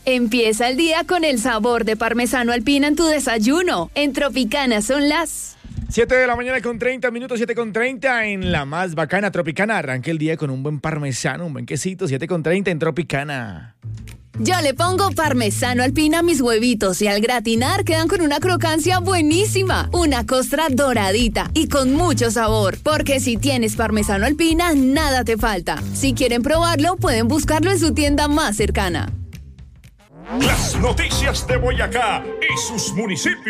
Empieza el día con el sabor de parmesano alpina en tu desayuno. En Tropicana son las 7 de la mañana con 30 minutos, 7:30 en la más bacana Tropicana. Arranque el día con un buen parmesano, un buen quesito, 7:30 en Tropicana. Yo le pongo parmesano alpina a mis huevitos y al gratinar quedan con una crocancia buenísima, una costra doradita y con mucho sabor. Porque si tienes parmesano alpina, nada te falta. Si quieren probarlo, pueden buscarlo en su tienda más cercana. Las noticias de Boyacá y sus municipios.